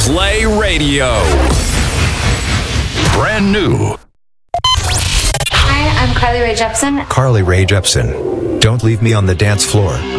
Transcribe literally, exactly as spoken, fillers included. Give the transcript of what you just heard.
Play Radio. Brand new. Hi, I'm Carly Rae Jepsen. Carly Rae Jepsen. Don't leave me on the dance floor.